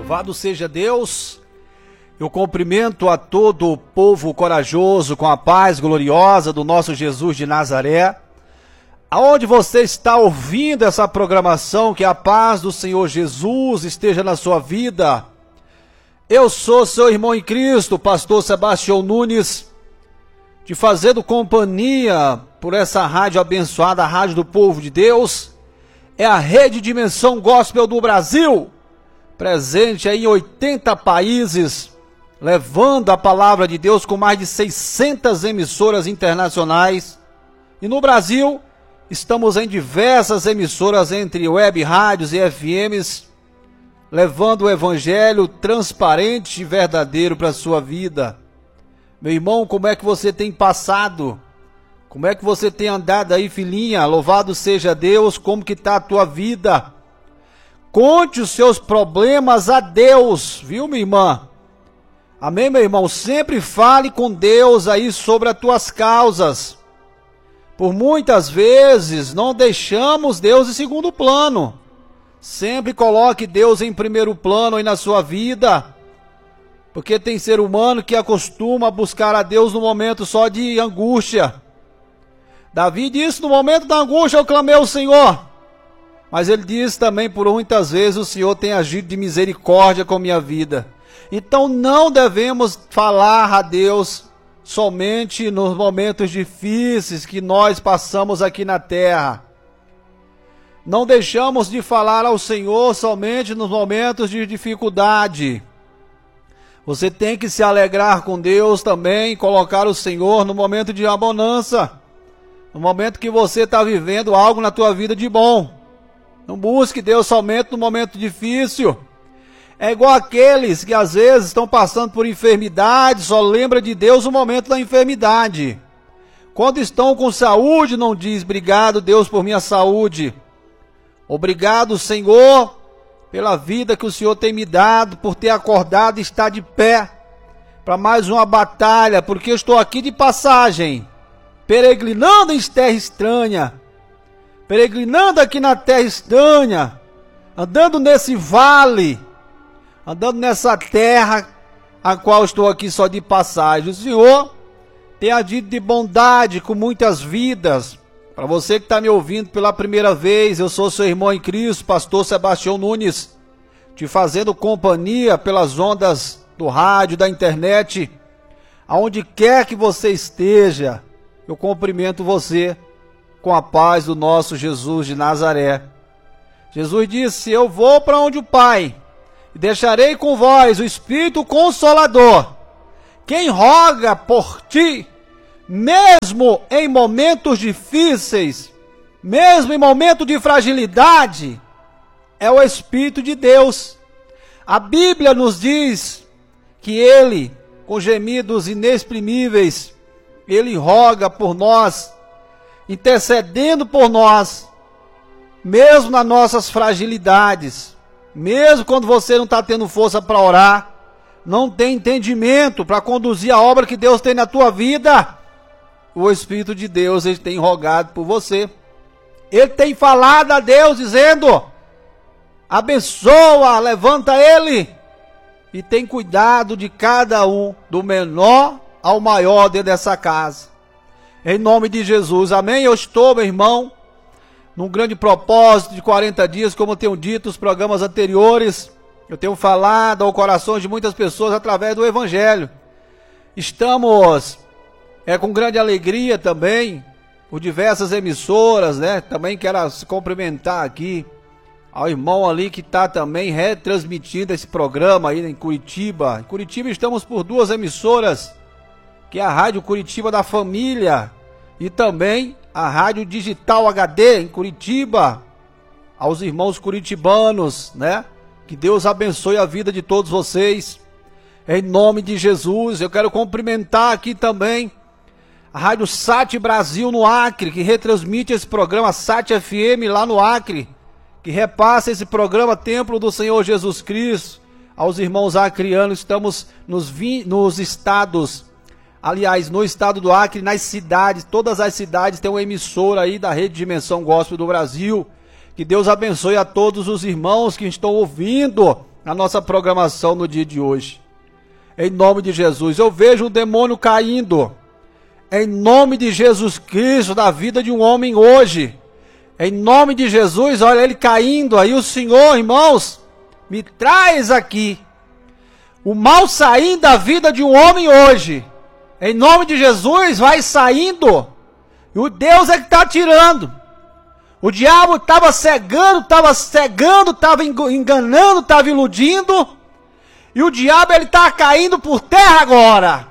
Louvado seja Deus. Eu cumprimento a todo o povo corajoso com a paz gloriosa do nosso Jesus de Nazaré. Aonde você está ouvindo essa programação, que a paz do Senhor Jesus esteja na sua vida. Eu sou seu irmão em Cristo, pastor Sebastião Nunes, te fazendo companhia por essa rádio abençoada, a rádio do povo de Deus. É a Rede Dimensão Gospel do Brasil, presente aí em 80 países, levando a palavra de Deus com mais de 600 emissoras internacionais. E no Brasil, estamos em diversas emissoras entre web rádios e FMs, levando o evangelho transparente e verdadeiro para a sua vida. Meu irmão, como é que você tem passado? Como é que você tem andado aí, filhinha? Louvado seja Deus, como que está a tua vida? Conte os seus problemas a Deus, viu, minha irmã? Amém, meu irmão? Sempre fale com Deus aí sobre as tuas causas. Por muitas vezes não deixamos Deus em segundo plano. Sempre coloque Deus em primeiro plano aí na sua vida. Porque tem ser humano que acostuma a buscar a Deus no momento só de angústia. Davi disse: no momento da angústia eu clamei ao Senhor. Mas ele diz também: por muitas vezes o Senhor tem agido de misericórdia com minha vida. Então não devemos falar a Deus somente nos momentos difíceis que nós passamos aqui na terra. Não deixamos de falar ao Senhor somente nos momentos de dificuldade. Você tem que se alegrar com Deus também, colocar o Senhor no momento de abonança. No momento que você está vivendo algo na tua vida de bom. Não busque Deus somente no momento difícil. É igual aqueles que às vezes estão passando por enfermidade, só lembra de Deus no momento da enfermidade. Quando estão com saúde, não diz: obrigado Deus por minha saúde. Obrigado Senhor pela vida que o Senhor tem me dado, por ter acordado e estar de pé para mais uma batalha, porque eu estou aqui de passagem, peregrinando em terra estranha, peregrinando aqui na terra estranha, andando nesse vale, andando nessa terra a qual estou aqui só de passagem. O Senhor tem agido de bondade com muitas vidas. Para você que está me ouvindo pela primeira vez, eu sou seu irmão em Cristo, pastor Sebastião Nunes, te fazendo companhia pelas ondas do rádio, da internet, aonde quer que você esteja. Eu cumprimento você com a paz do nosso Jesus de Nazaré. Jesus disse: eu vou para onde o Pai, e deixarei com vós o Espírito Consolador. Quem roga por ti, mesmo em momentos difíceis, mesmo em momentos de fragilidade, é o Espírito de Deus. A Bíblia nos diz que Ele, com gemidos inexprimíveis, Ele roga por nós, intercedendo por nós, mesmo nas nossas fragilidades, mesmo quando você não está tendo força para orar, não tem entendimento para conduzir a obra que Deus tem na tua vida, o Espírito de Deus, Ele tem rogado por você. Ele tem falado a Deus dizendo: abençoa, levanta Ele, e tem cuidado de cada um, do menor ao maior dentro dessa casa. Em nome de Jesus, amém? Eu estou, meu irmão, num grande propósito de 40 dias, como eu tenho dito nos programas anteriores. Eu tenho falado ao coração de muitas pessoas através do Evangelho. Estamos com grande alegria também, por diversas emissoras, né? Também quero se cumprimentar aqui ao irmão ali que está também retransmitindo esse programa aí em Curitiba. Em Curitiba estamos por duas emissoras, que é a Rádio Curitiba da Família e também a Rádio Digital HD em Curitiba. Aos irmãos curitibanos, né? Que Deus abençoe a vida de todos vocês. Em nome de Jesus, eu quero cumprimentar aqui também a Rádio Sat Brasil no Acre, que retransmite esse programa, Sat FM lá no Acre, que repassa esse programa Templo do Senhor Jesus Cristo. Aos irmãos acreanos, estamos nos estados, aliás, no estado do Acre, nas cidades, todas as cidades tem uma emissora aí da Rede Dimensão Gospel do Brasil. Que Deus abençoe a todos os irmãos que estão ouvindo na nossa programação no dia de hoje. Em nome de Jesus, eu vejo um demônio caindo. Em nome de Jesus Cristo, da vida de um homem hoje. Em nome de Jesus, olha ele caindo. Aí o Senhor, irmãos, me traz aqui o mal saindo da vida de um homem hoje. Em nome de Jesus, vai saindo. E o Deus é que está tirando. O diabo estava cegando, estava enganando, estava iludindo. E o diabo ele está caindo por terra agora.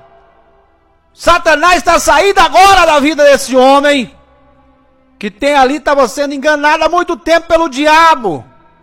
Satanás está saindo agora da vida desse homem. Que tem ali, estava sendo enganado há muito tempo pelo diabo.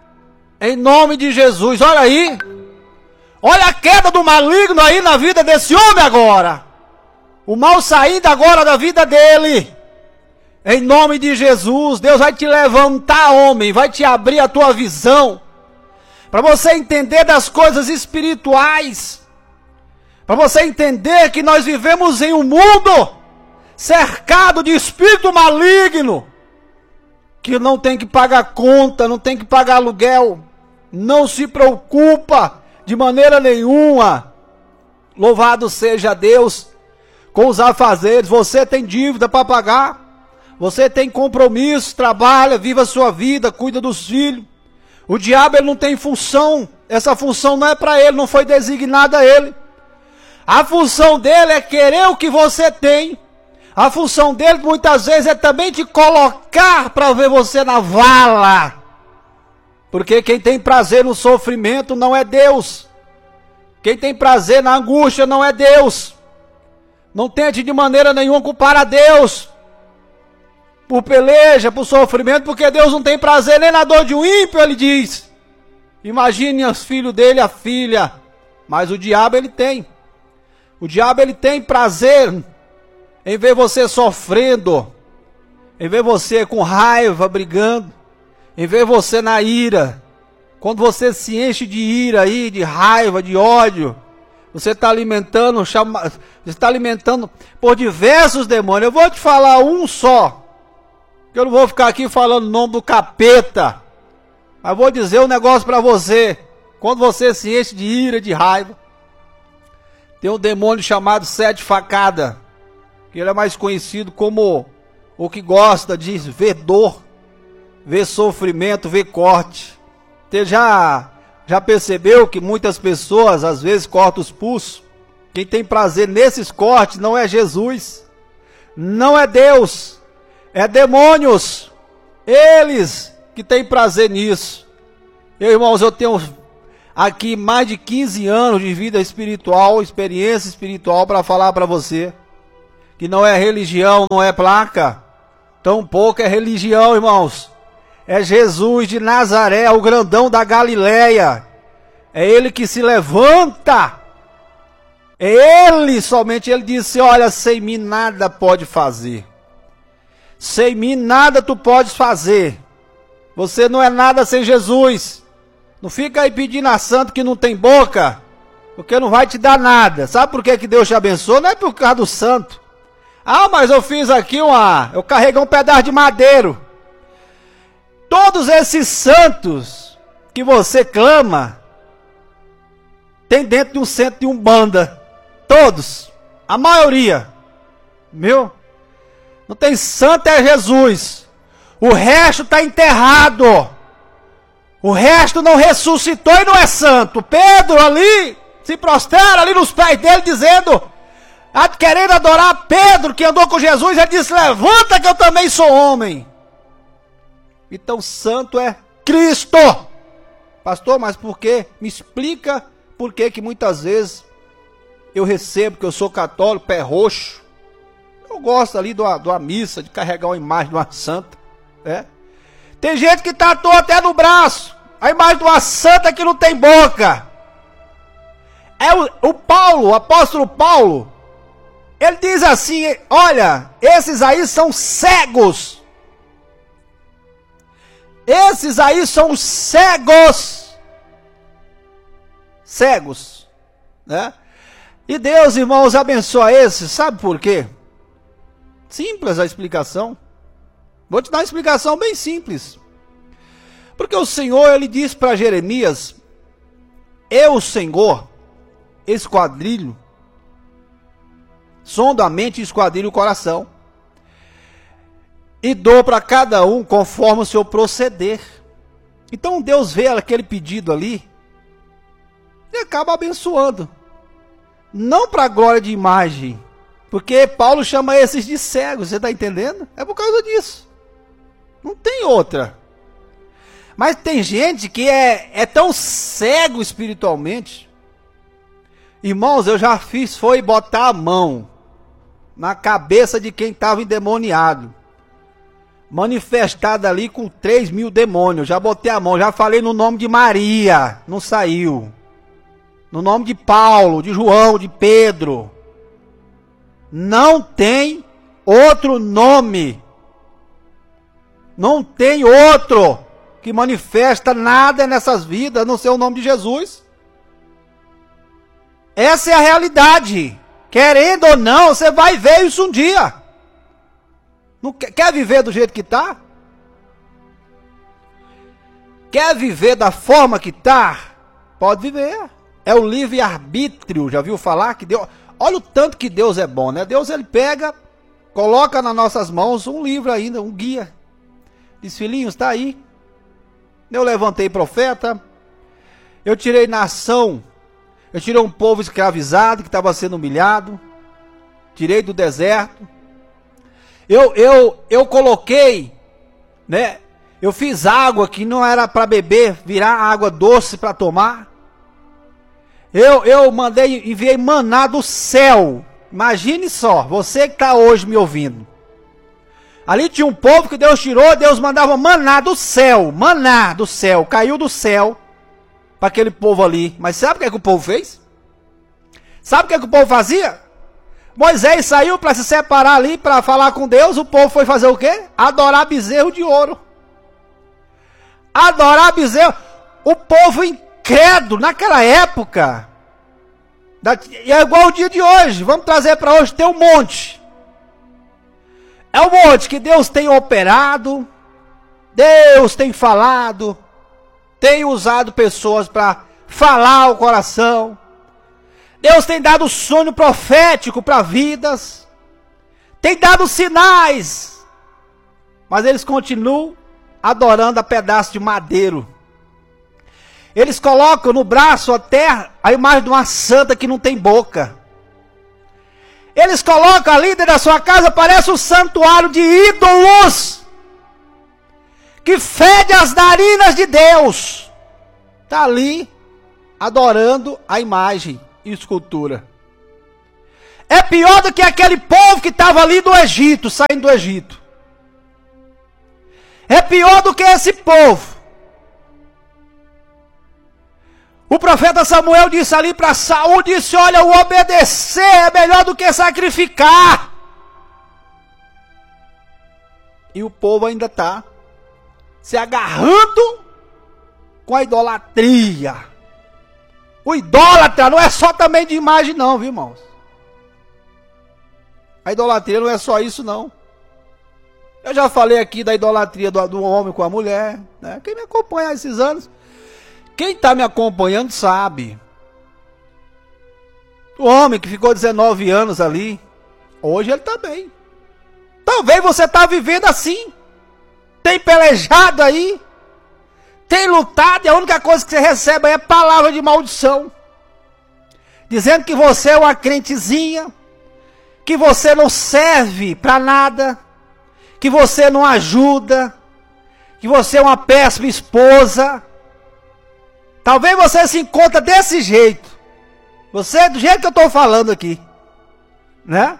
Em nome de Jesus, olha aí. Olha a queda do maligno aí na vida desse homem agora. O mal saindo agora da vida dele. Em nome de Jesus, Deus vai te levantar, homem, vai te abrir a tua visão, para você entender das coisas espirituais, para você entender que nós vivemos em um mundo cercado de espírito maligno, que não tem que pagar conta, não tem que pagar aluguel, não se preocupa de maneira nenhuma. Louvado seja Deus com os afazeres. Você tem dívida para pagar. Você tem compromisso, trabalha, viva a sua vida, cuida dos filhos. O diabo ele não tem função. Essa função não é para ele, não foi designada a ele. A função dele é querer o que você tem. A função dele muitas vezes é também te colocar para ver você na vala. Porque quem tem prazer no sofrimento não é Deus. Quem tem prazer na angústia não é Deus. Não tente de maneira nenhuma culpar a Deus por peleja, por sofrimento, porque Deus não tem prazer nem na dor de um ímpio, ele diz. Imagine os filhos dele, a filha. Mas o diabo ele tem. O diabo ele tem prazer em ver você sofrendo, em ver você com raiva, brigando, em ver você na ira. Quando você se enche de ira aí, de raiva, de ódio, você está alimentando, por diversos demônios. Eu vou te falar um só. Eu não vou ficar aqui falando o nome do capeta, mas vou dizer um negócio para você. Quando você se enche de ira, de raiva, tem um demônio chamado Sete Facadas, que ele é mais conhecido como o que gosta de ver dor, ver sofrimento, ver corte. Você já percebeu que muitas pessoas às vezes cortam os pulsos? Quem tem prazer nesses cortes não é Jesus, não é Deus. É demônios, eles que têm prazer nisso. Irmãos, eu tenho aqui mais de 15 anos de vida espiritual, experiência espiritual para falar para você. Que não é religião, não é placa, tampouco é religião, irmãos. É Jesus de Nazaré, o grandão da Galileia. É ele que se levanta. É ele, somente ele disse, olha, sem mim nada pode fazer. Sem mim nada tu podes fazer. Você não é nada sem Jesus. Não fica aí pedindo a santo que não tem boca, porque não vai te dar nada. Sabe por que Deus te abençoa? Não é por causa do santo. Ah, mas eu fiz aqui eu carreguei um pedaço de madeiro. Todos esses santos que você clama, tem dentro de um centro de Umbanda. Todos. A maioria. Meu? Não tem santo, é Jesus. O resto está enterrado. O resto não ressuscitou e não é santo. Pedro ali se prostrara ali nos pés dele dizendo, querendo adorar Pedro que andou com Jesus, ele disse, levanta que eu também sou homem. Então santo é Cristo. Pastor, mas por quê? Me explica por que muitas vezes eu recebo, que eu sou católico, pé roxo. Eu gosto ali de uma missa, de carregar uma imagem de uma santa. Tem gente que tatuou até no braço a imagem de uma santa que não tem boca. O apóstolo Paulo, ele diz assim, olha, esses aí são cegos. Esses aí são os cegos. Cegos. Né? E Deus, irmãos, abençoa esses. Sabe por quê? Simples a explicação. Vou te dar uma explicação bem simples. Porque o Senhor, ele disse para Jeremias, eu, Senhor, esquadrilho, sondo a mente e esquadrilho o coração, e dou para cada um conforme o seu proceder. Então Deus vê aquele pedido ali e acaba abençoando. Não para a glória de imagem, porque Paulo chama esses de cegos, você está entendendo? É por causa disso. Não tem outra. Mas tem gente que é tão cego espiritualmente. Irmãos, eu já fiz, foi botar a mão na cabeça de quem estava endemoniado. Manifestado ali com 3.000 demônios. Já botei a mão, já falei no nome de Maria, não saiu. No nome de Paulo, de João, de Pedro. Não tem outro nome. Não tem outro que manifesta nada nessas vidas, a não ser o nome de Jesus. Essa é a realidade. Querendo ou não, você vai ver isso um dia. Não quer viver do jeito que está? Quer viver da forma que está? Pode viver. É o livre-arbítrio. Já viu falar que Deus... Olha o tanto que Deus é bom, né? Deus, ele pega, coloca nas nossas mãos um livro ainda, um guia. Diz, filhinhos, está aí. Eu levantei profeta. Eu tirei nação. Eu tirei um povo escravizado que estava sendo humilhado. Tirei do deserto. Eu coloquei, né? Eu fiz água que não era para beber, virar água doce para tomar. Eu enviei maná do céu. Imagine só, você que está hoje me ouvindo. Ali tinha um povo que Deus tirou, Deus mandava maná do céu, caiu do céu para aquele povo ali. Mas sabe o que o povo fez? Sabe o que o povo fazia? Moisés saiu para se separar ali, para falar com Deus, o povo foi fazer o quê? Adorar bezerro de ouro. Adorar bezerro. O povo incrédulo, naquela época, é igual o dia de hoje, vamos trazer para hoje, tem um monte. É um monte que Deus tem operado, Deus tem falado, tem usado pessoas para falar ao coração. Deus tem dado sonho profético para vidas, tem dado sinais, mas eles continuam adorando a pedaço de madeiro. Eles colocam no braço até a imagem de uma santa que não tem boca. Eles colocam ali dentro da sua casa, parece um santuário de ídolos, que fede as narinas de Deus. Está ali adorando a imagem e escultura. É pior do que aquele povo que estava ali do Egito, saindo do Egito. É pior do que esse povo. O profeta Samuel disse ali para Saul, disse, olha, o obedecer é melhor do que sacrificar. E o povo ainda está se agarrando com a idolatria. O idólatra não é só também de imagem não, viu, irmãos? A idolatria não é só isso não. Eu já falei aqui da idolatria do homem com a mulher, né? Quem me acompanha há esses anos, quem está me acompanhando sabe. O homem que ficou 19 anos ali, hoje ele está bem. Talvez você está vivendo assim. Tem pelejado aí. Tem lutado e a única coisa que você recebe aí é palavra de maldição. Dizendo que você é uma crentezinha. Que você não serve para nada. Que você não ajuda. Que você é uma péssima esposa. Talvez você se encontre desse jeito. Você, do jeito que eu estou falando aqui. Né?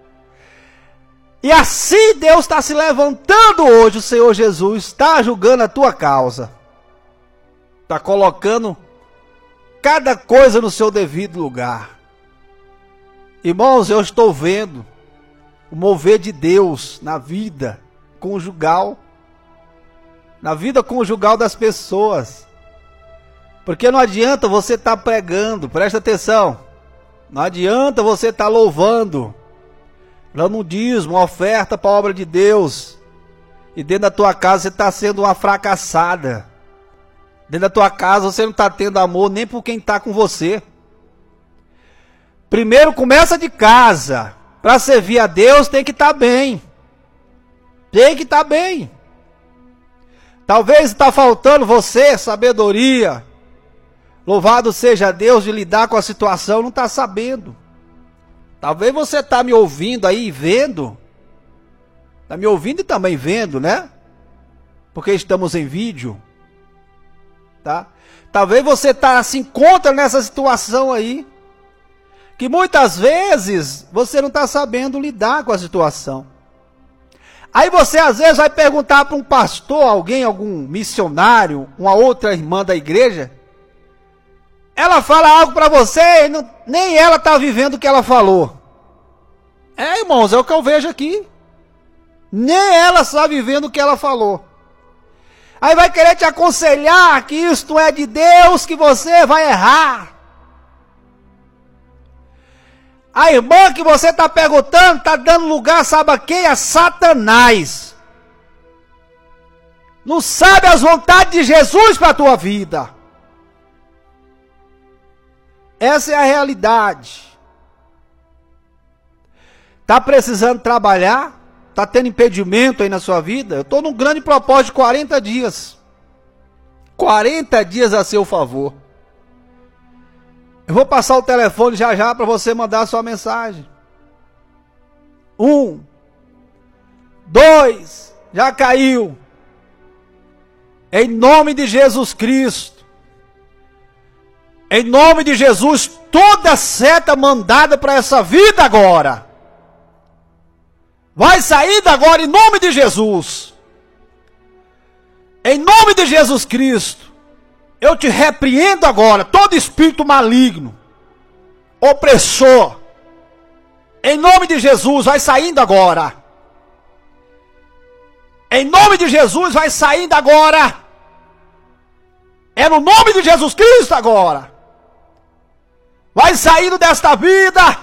E assim Deus está se levantando hoje, o Senhor Jesus está julgando a tua causa. Está colocando cada coisa no seu devido lugar. Irmãos, eu estou vendo o mover de Deus na vida conjugal. Na vida conjugal das pessoas. Porque não adianta você estar pregando, presta atenção. Não adianta você estar louvando, dando um dízimo, uma oferta para a obra de Deus. E dentro da tua casa você está sendo uma fracassada. Dentro da tua casa você não está tendo amor nem por quem está com você. Primeiro começa de casa. Para servir a Deus tem que estar bem. Tem que estar bem. Talvez está faltando você sabedoria. Louvado seja Deus de lidar com a situação, não está sabendo. Talvez você está me ouvindo aí e vendo. Está me ouvindo e também vendo, né? Porque estamos em vídeo. Tá? Talvez você se encontra nessa situação aí. Que muitas vezes você não está sabendo lidar com a situação. Aí você às vezes vai perguntar para um pastor, alguém, algum missionário, uma outra irmã da igreja. Ela fala algo para você e nem ela está vivendo o que ela falou. Irmãos, é o que eu vejo aqui. Nem ela está vivendo o que ela falou. Aí vai querer te aconselhar que isto é de Deus, que você vai errar. A irmã que você está perguntando, está dando lugar, sabe a quem? A Satanás. Não sabe as vontades de Jesus para a tua vida. Essa é a realidade. Está precisando trabalhar? Está tendo impedimento aí na sua vida? Eu estou num grande propósito de 40 dias. 40 dias a seu favor. Eu vou passar o telefone já para você mandar a sua mensagem. 1, 2, já caiu. Em nome de Jesus Cristo. Em nome de Jesus, toda seta mandada para essa vida agora. Vai sair agora em nome de Jesus. Em nome de Jesus Cristo. Eu te repreendo agora, todo espírito maligno, opressor, em nome de Jesus, vai saindo agora. Em nome de Jesus, vai saindo agora. É no nome de Jesus Cristo agora. Vai saindo desta vida.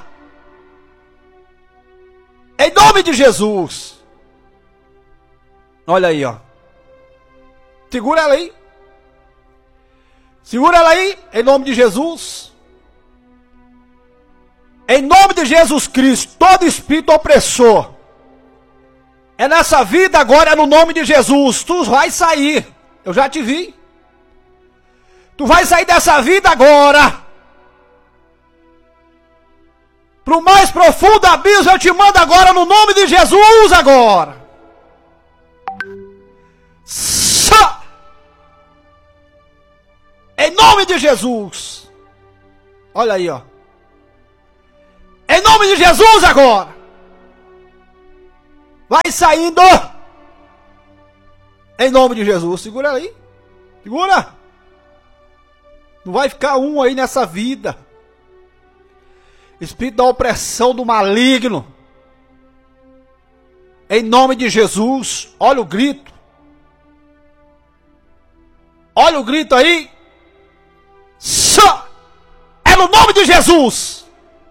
Em nome de Jesus. Olha aí, ó. Segura ela aí. Segura ela aí, em nome de Jesus. Em nome de Jesus Cristo, todo espírito opressor. É nessa vida agora, é no nome de Jesus. Tu vai sair. Eu já te vi. Tu vai sair dessa vida agora. Para o mais profundo abismo, eu te mando agora no nome de Jesus agora. Em nome de Jesus. Olha aí, ó. Em nome de Jesus agora. Vai saindo. Em nome de Jesus. Segura ela aí. Segura. Não vai ficar um aí nessa vida. Espírito da opressão do maligno. Em nome de Jesus. Olha o grito. Olha o grito aí. Só é no nome de Jesus.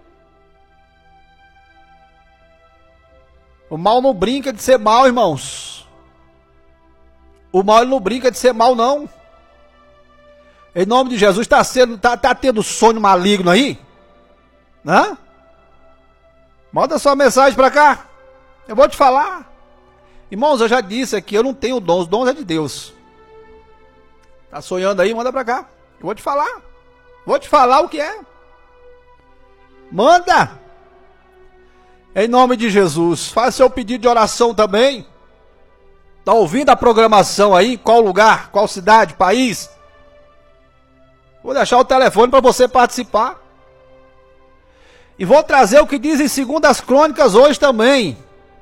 O mal não brinca de ser mal, irmãos. O mal não brinca de ser mal, não. Em nome de Jesus, tá tendo sonho maligno aí? Hã? Manda sua mensagem para cá. Eu vou te falar. Irmãos, eu já disse aqui, eu não tenho dons. Os dons é de Deus. Tá sonhando aí? Manda para cá. Eu vou te falar. Vou te falar o que é. Manda. Em nome de Jesus. Faça seu pedido de oração também. Tá ouvindo a programação aí? Qual lugar? Qual cidade? País? Vou deixar o telefone para você participar. E vou trazer o que diz em 2 Crônicas hoje também.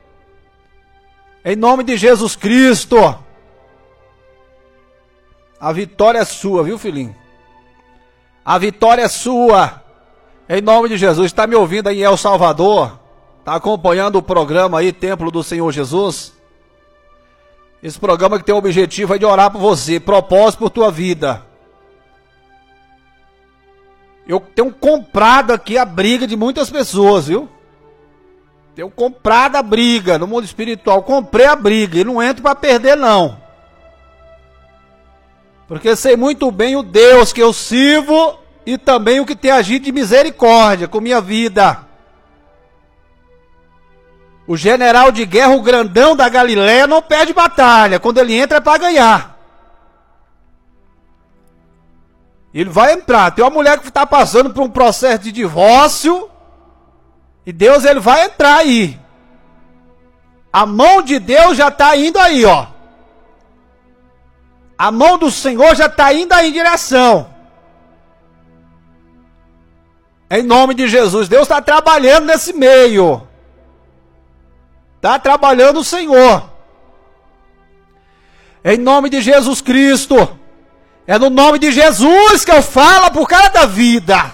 Em nome de Jesus Cristo. A vitória é sua, viu, filhinho? A vitória é sua. Em nome de Jesus. Está me ouvindo aí em El Salvador? Está acompanhando o programa aí, Templo do Senhor Jesus? Esse programa que tem o objetivo é de orar por você. Propósito por tua vida. Eu tenho comprado aqui a briga de muitas pessoas, viu? Tenho comprado a briga no mundo espiritual. Comprei a briga e não entro para perder, não. Porque sei muito bem o Deus que eu sirvo e também o que tem agido de misericórdia com minha vida. O general de guerra, o grandão da Galileia, não perde batalha. Quando ele entra é para ganhar. Ele vai entrar. Tem uma mulher que está passando por um processo de divórcio. E Deus, ele vai entrar aí. A mão de Deus já está indo aí, ó. A mão do Senhor já está indo aí em direção. Em nome de Jesus. Deus está trabalhando nesse meio. Está trabalhando o Senhor. Em nome de Jesus Cristo. É no nome de Jesus que eu falo por cada vida.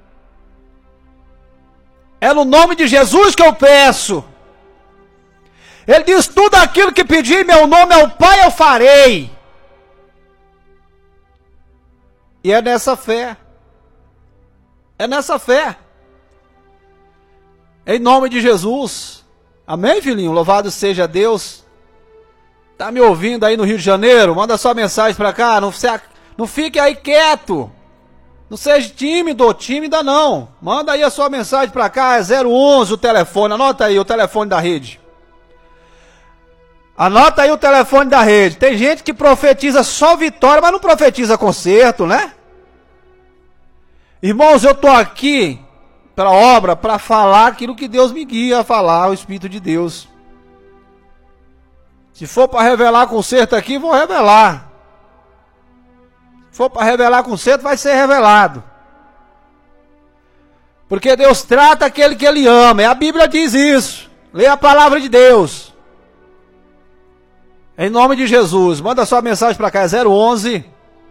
É no nome de Jesus que eu peço. Ele diz, tudo aquilo que pedir em meu nome ao Pai eu farei. E é nessa fé. É nessa fé. Em nome de Jesus. Amém, filhinho? Louvado seja Deus. Tá me ouvindo aí no Rio de Janeiro? Manda sua mensagem pra cá. Não fique aí quieto. Não seja tímido ou tímida não. Manda aí a sua mensagem pra cá. É 011 o telefone. Anota aí o telefone da rede. Anota aí o telefone da rede. Tem gente que profetiza só vitória, mas não profetiza conserto, né? Irmãos, eu estou aqui para a obra, para falar aquilo que Deus me guia a falar, o Espírito de Deus. Se for para revelar conserto aqui, vou revelar. Se for para revelar conserto, vai ser revelado. Porque Deus trata aquele que Ele ama, e a Bíblia diz isso. Leia a palavra de Deus. Em nome de Jesus, manda sua mensagem para cá, é 011.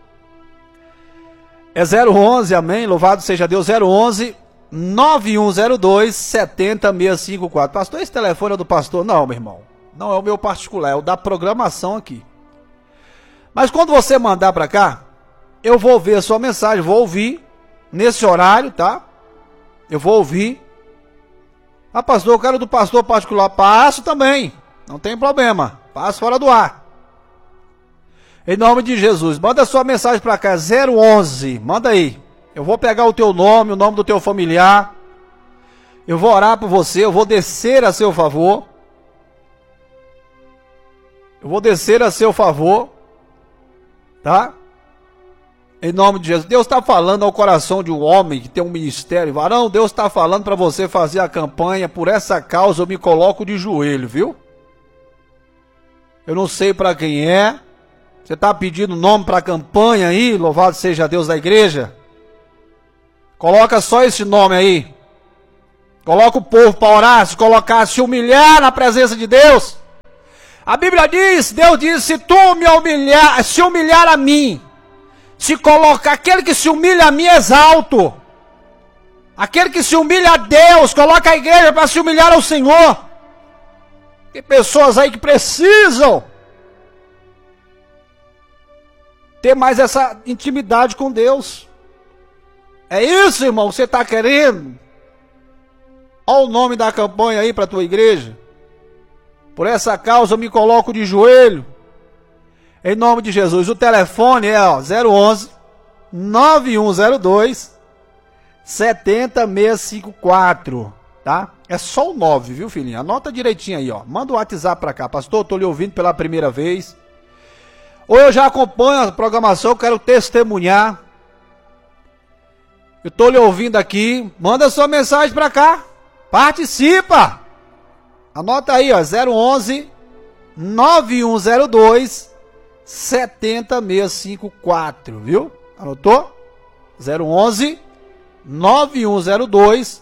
É 011, amém, louvado seja Deus, 011 9102 70654. Pastor, esse telefone é do pastor? Não, meu irmão, não é o meu particular, é o da programação aqui. Mas quando você mandar para cá, eu vou ver a sua mensagem, vou ouvir, nesse horário, tá? Eu vou ouvir. Ah, pastor, eu quero do pastor particular, passo também, não tem problema, passo fora do ar. Em nome de Jesus, manda sua mensagem para cá, 011, manda aí. Eu vou pegar o teu nome, o nome do teu familiar. Eu vou orar por você, eu vou descer a seu favor. Eu vou descer a seu favor. Tá? Em nome de Jesus. Deus está falando ao coração de um homem que tem um ministério. Varão, Deus está falando para você fazer a campanha. Por essa causa eu me coloco de joelho, viu? Eu não sei para quem é. Você está pedindo nome para a campanha aí? Louvado seja Deus da igreja. Coloca só esse nome aí. Coloca o povo para orar, se colocar, se humilhar na presença de Deus. A Bíblia diz, Deus diz, se tu se humilhar a mim, se colocar, aquele que se humilha a mim exalto. Aquele que se humilha a Deus, coloca a igreja para se humilhar ao Senhor. Tem pessoas aí que precisam ter mais essa intimidade com Deus. É isso, irmão, você está querendo? Olha o nome da campanha aí para a tua igreja. Por essa causa eu me coloco de joelho. Em nome de Jesus. O telefone é 011 9102 70654. Tá? É só o 9, viu, filhinho? Anota direitinho aí, ó. Manda o WhatsApp para cá. Pastor, estou lhe ouvindo pela primeira vez. Ou eu já acompanho a programação, eu quero testemunhar. Eu estou lhe ouvindo aqui. Manda sua mensagem para cá. Participa. Anota aí, ó. 011 9102 70654, viu? Anotou? 011 9102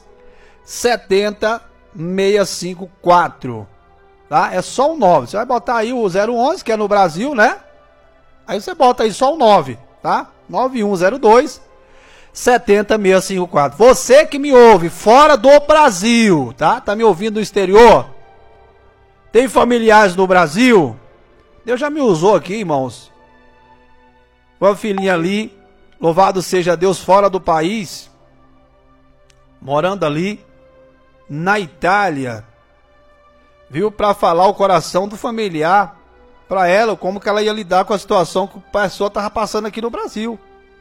70654. Tá? É só o 9. Você vai botar aí o 011, que é no Brasil, né? Aí você bota aí só o 9, tá? 9102 70654. Você que me ouve fora do Brasil, tá? Tá me ouvindo no exterior? Tem familiares no Brasil? Deus já me usou aqui, irmãos. Uma filhinha ali, louvado seja Deus, fora do país, morando ali na Itália, viu? Para falar o coração do familiar. para ela como que ela ia lidar com a situação que o pessoal estava passando aqui no Brasil.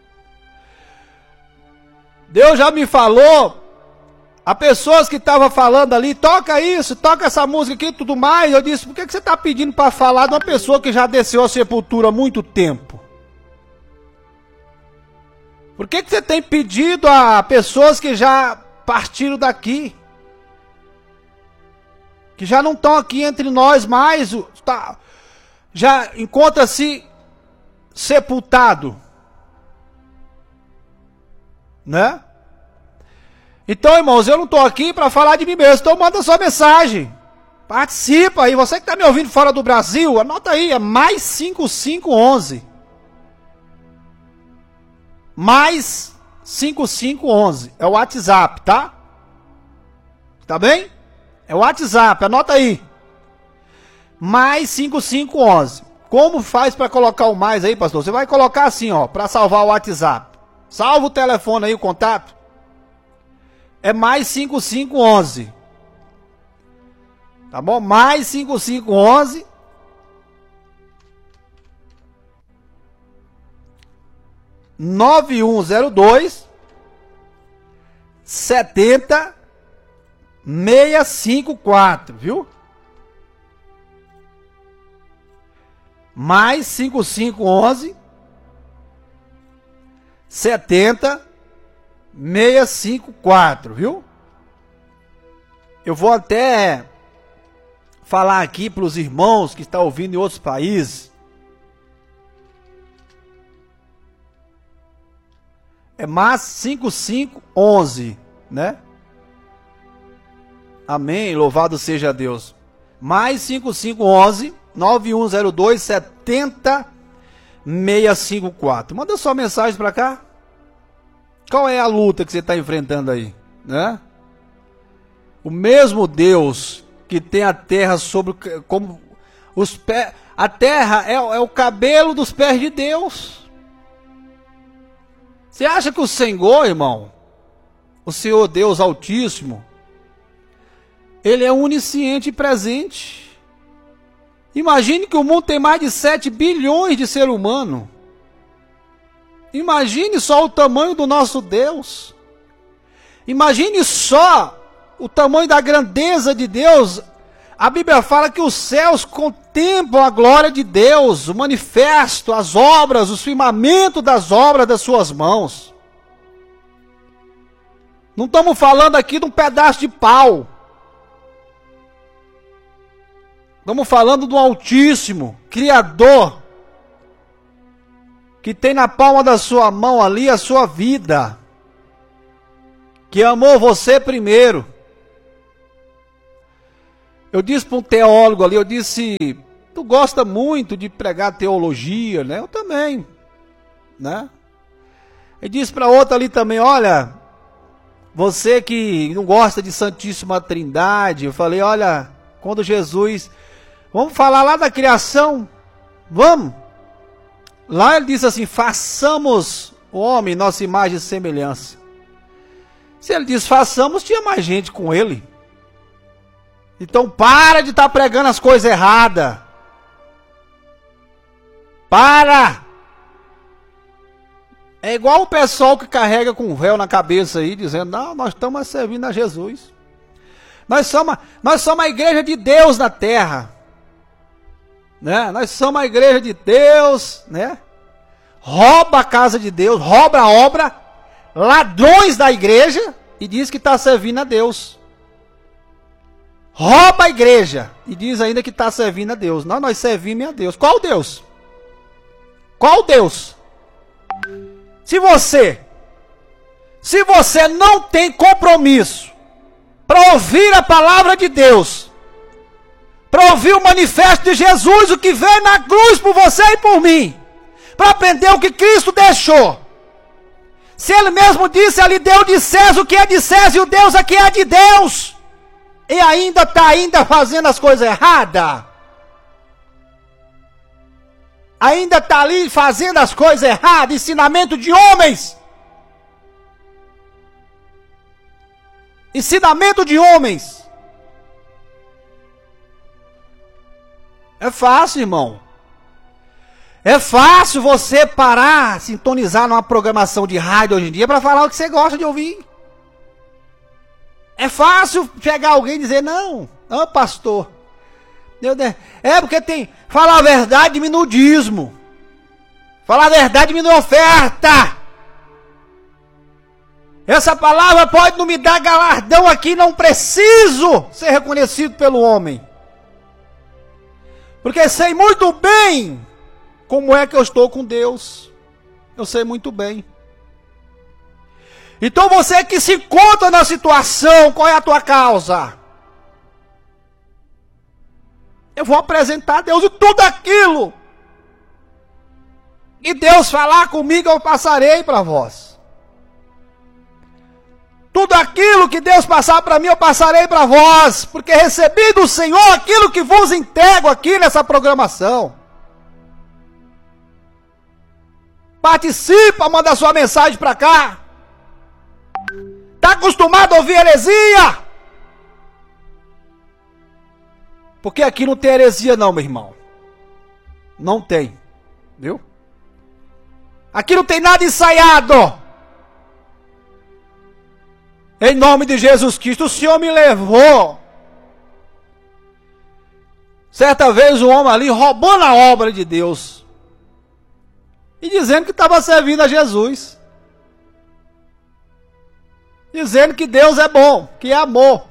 Deus já me falou a pessoas que estavam falando ali, toca isso, toca essa música aqui e tudo mais. Eu disse, por que você está pedindo para falar de uma pessoa que já desceu à sepultura há muito tempo? Por que você tem pedido a pessoas que já partiram daqui? Que já não estão aqui entre nós mais, já encontra-se sepultado, né? Então, irmãos, eu não estou aqui para falar de mim mesmo, então manda sua mensagem, participa aí, você que está me ouvindo fora do Brasil, anota aí, é mais 5511, mais 5511, é o WhatsApp, tá? Tá bem? É o WhatsApp, anota aí. Mais 5511. Como faz para colocar o mais aí, pastor? Você vai colocar assim, ó, para salvar o WhatsApp. Salva o telefone aí, o contato. É mais 5511. Tá bom? Mais 5511. 9102 70654, viu? Mais 5511 70654, viu? Eu vou até falar aqui para os irmãos que estão ouvindo em outros países. É mais 5511, né? Amém, louvado seja Deus. Mais 5511 9102 70654. Manda sua mensagem para cá. Qual é a luta que você está enfrentando aí, né? O mesmo Deus que tem a terra sobre como os pés, a terra é o cabelo dos pés de Deus. Você acha que o Senhor, irmão, o Senhor Deus Altíssimo, Ele é onisciente e presente? Imagine que o mundo tem mais de 7 bilhões de seres humanos. Imagine só o tamanho do nosso Deus. Imagine só o tamanho da grandeza de Deus. A Bíblia fala que os céus contemplam a glória de Deus, o manifesto, as obras, os firmamentos das obras das suas mãos. Não estamos falando aqui de um pedaço de pau. Estamos falando do Altíssimo, Criador, que tem na palma da sua mão ali a sua vida, que amou você primeiro. Eu disse para um teólogo ali, eu disse, tu gosta muito de pregar teologia, né? Eu também, né? Eu disse para outra ali também, olha, você que não gosta de Santíssima Trindade, eu falei, olha, quando Jesus, vamos falar lá da criação, vamos. Lá ele disse assim, façamos o homem nossa imagem e semelhança. Se ele diz façamos, tinha mais gente com ele. Então para de estar pregando as coisas erradas. Para! É igual o pessoal que carrega com um véu na cabeça aí, dizendo, não, nós estamos servindo a Jesus. Nós somos a igreja de Deus na terra. Né? Nós somos a igreja de Deus, né? Rouba a casa de Deus, rouba a obra, ladrões da igreja e diz que está servindo a Deus. Rouba a igreja e diz ainda que está servindo a Deus. Não, nós servimos a Deus. Qual Deus? Qual Deus? Se você não tem compromisso para ouvir a palavra de Deus, para ouvir o manifesto de Jesus, o que veio na cruz por você e por mim, para aprender o que Cristo deixou. Se Ele mesmo disse, Ele deu de César o que é de César e o Deus aqui é de Deus, e ainda está fazendo as coisas erradas, ainda está ali fazendo as coisas erradas, ensinamento de homens, ensinamento de homens. É fácil, irmão. É fácil você parar, sintonizar numa programação de rádio hoje em dia para falar o que você gosta de ouvir. É fácil chegar alguém e dizer, não, pastor. É porque tem, falar a verdade diminui o dízimo. Falar a verdade diminui a oferta. Essa palavra pode não me dar galardão aqui, não preciso ser reconhecido pelo homem. Porque sei muito bem como é que eu estou com Deus. Eu sei muito bem. Então você que se encontra na situação, qual é a tua causa? Eu vou apresentar a Deus e tudo aquilo. E Deus falar comigo, eu passarei para vós. Tudo aquilo que Deus passar para mim, eu passarei para vós. Porque recebi do Senhor aquilo que vos entrego aqui nessa programação. Participa, manda sua mensagem para cá. Está acostumado a ouvir heresia? Porque aqui não tem heresia não, meu irmão. Não tem. Viu? Aqui não tem nada ensaiado. Em nome de Jesus Cristo, o Senhor me levou. Certa vez um homem ali roubando a obra de Deus. E dizendo que estava servindo a Jesus. Dizendo que Deus é bom, que é amor.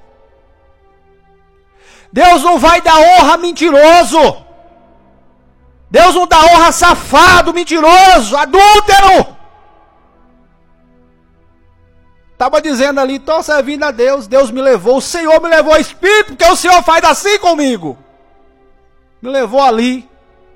Deus não vai dar honra a mentiroso. Deus não dá honra a safado, mentiroso, adúltero. Estava dizendo ali, estou servindo a Deus, Deus me levou, o Senhor me levou ao Espírito, porque o Senhor faz assim comigo. Me levou ali.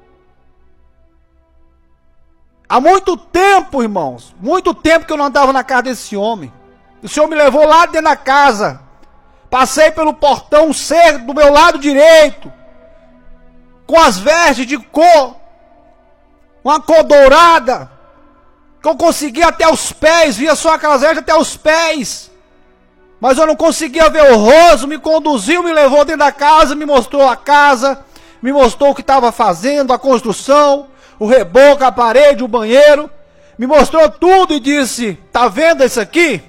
Há muito tempo, irmãos, muito tempo que eu não andava na casa desse homem. O Senhor me levou lá dentro da casa. Passei pelo portão cerco do meu lado direito, com as vestes de cor, uma cor dourada, que eu conseguia até os pés, via só aquelas vestes até os pés, mas eu não conseguia ver o rosto. Me conduziu, me levou dentro da casa, me mostrou a casa, me mostrou o que estava fazendo, a construção, o reboco, a parede, o banheiro, me mostrou tudo e disse, tá vendo isso aqui?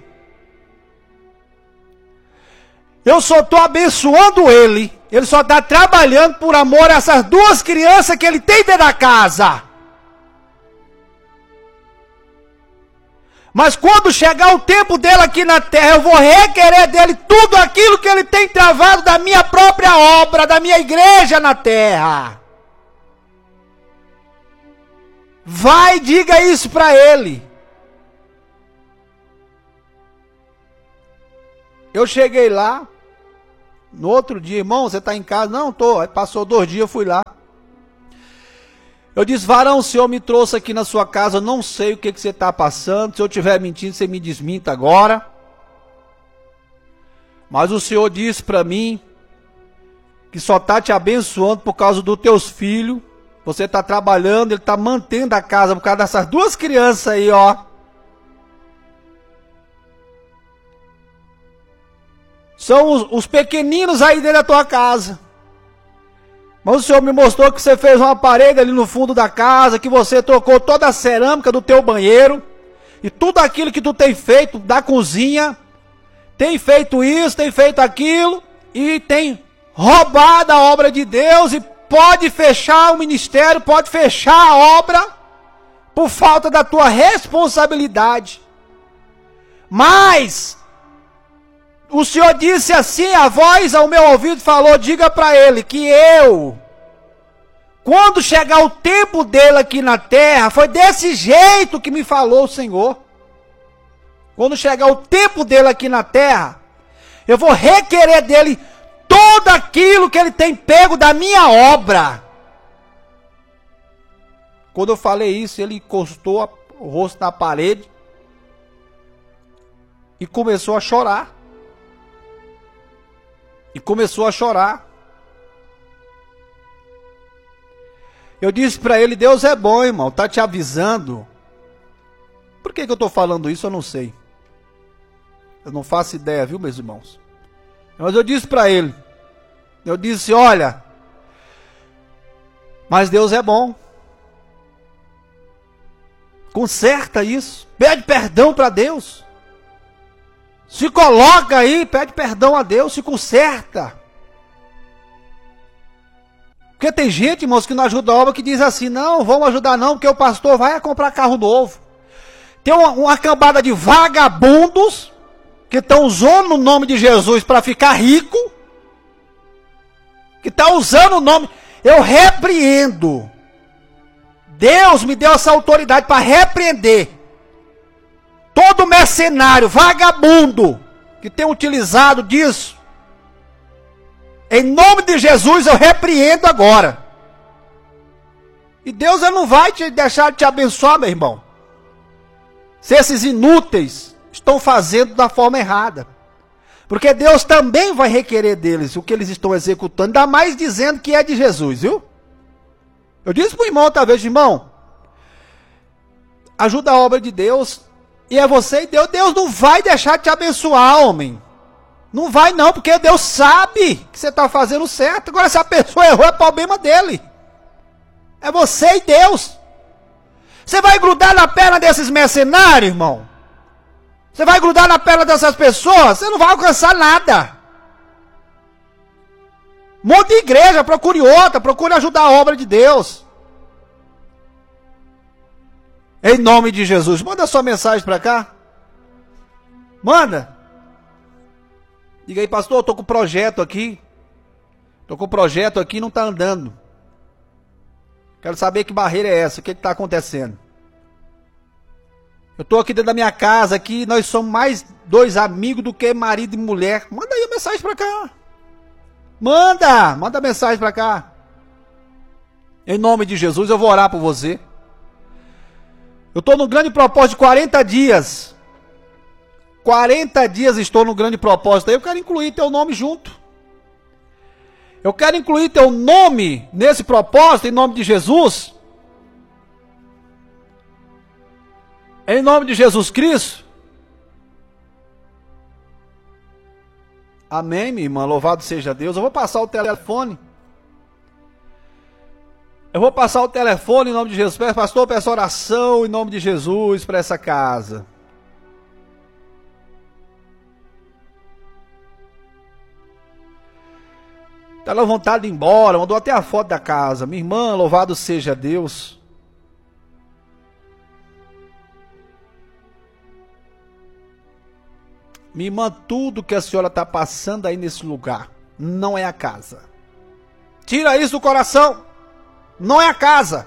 Eu só estou abençoando ele só está trabalhando por amor a essas duas crianças que ele tem dentro da casa. Mas quando chegar o tempo dele aqui na terra, eu vou requerer dele tudo aquilo que ele tem travado da minha própria obra, da minha igreja na terra. Vai e diga isso para ele. Eu cheguei lá, no outro dia, irmão, você está em casa? Não, estou. Aí passou 2 dias, eu fui lá. Eu disse, varão, o Senhor me trouxe aqui na sua casa, eu não sei o que você está passando. Se eu estiver mentindo, você me desminta agora. Mas o Senhor disse para mim que só está te abençoando por causa dos teus filhos. Você está trabalhando, ele está mantendo a casa por causa dessas 2 crianças aí, ó. São os pequeninos aí dentro da tua casa. Mas o Senhor me mostrou que você fez uma parede ali no fundo da casa, que você trocou toda a cerâmica do teu banheiro, e tudo aquilo que tu tem feito da cozinha, tem feito isso, tem feito aquilo, e tem roubado a obra de Deus, e pode fechar o ministério, pode fechar a obra, por falta da tua responsabilidade. Mas o Senhor disse assim, a voz ao meu ouvido falou, diga para ele que eu, quando chegar o tempo dele aqui na terra, foi desse jeito que me falou o Senhor. Quando chegar o tempo dele aqui na terra, eu vou requerer dele tudo aquilo que ele tem pego da minha obra. Quando eu falei isso, ele encostou o rosto na parede e começou a chorar. E começou a chorar. Eu disse para ele, Deus é bom, irmão, tá te avisando. Por que eu estou falando isso, eu não sei. Eu não faço ideia, viu, meus irmãos? Mas eu disse para ele, eu disse, olha, mas Deus é bom. Conserta isso. Pede perdão para Deus. Se coloca aí, pede perdão a Deus, se conserta. Porque tem gente, irmãos, que não ajuda a obra, que diz assim, não, vamos ajudar não, porque o pastor vai comprar carro novo. Tem uma cambada de vagabundos que estão usando o nome de Jesus para ficar rico, que está usando o nome. Eu repreendo. Deus me deu essa autoridade para repreender todo mercenário, vagabundo, que tem utilizado disso. Em nome de Jesus eu repreendo agora. E Deus não vai te deixar de te abençoar, meu irmão, se esses inúteis estão fazendo da forma errada. Porque Deus também vai requerer deles o que eles estão executando, ainda mais dizendo que é de Jesus, viu? Eu disse para o irmão outra vez, irmão, ajuda a obra de Deus, e é você e Deus. Deus não vai deixar de te abençoar, homem. Não vai não, porque Deus sabe que você está fazendo certo. Agora, se a pessoa errou, é problema dele. É você e Deus. Você vai grudar na perna desses mercenários, irmão? Você vai grudar na perna dessas pessoas? Você não vai alcançar nada. Monte de igreja, procure outra, procure ajudar a obra de Deus. Em nome de Jesus. Manda sua mensagem para cá. Manda. Diga aí, pastor, eu estou com projeto aqui. Estou com projeto aqui e não está andando. Quero saber que barreira é essa, o que está acontecendo. Eu estou aqui dentro da minha casa, aqui, nós somos mais 2 amigos do que marido e mulher. Manda aí a mensagem para cá. Manda a mensagem para cá. Em nome de Jesus, eu vou orar por você. Eu estou no grande propósito de 40 dias. 40 dias estou no grande propósito. Aí eu quero incluir teu nome junto. Eu quero incluir teu nome nesse propósito, em nome de Jesus. Em nome de Jesus Cristo. Amém, minha irmã. Louvado seja Deus. Eu vou passar o telefone. Eu vou passar o telefone em nome de Jesus. Pastor, peço oração em nome de Jesus para essa casa. Está na vontade de ir embora. Mandou até a foto da casa. Minha irmã, louvado seja Deus. Minha irmã, tudo que a senhora está passando aí nesse lugar não é a casa. Tira isso do coração. Não é a casa.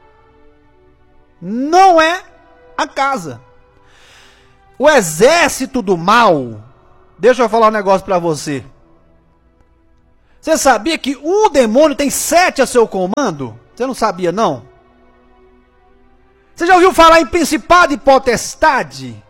Não é a casa. O exército do mal. Deixa eu falar um negócio para você. Você sabia que um demônio tem 7 a seu comando? Você não sabia, não? Você já ouviu falar em principado e potestade?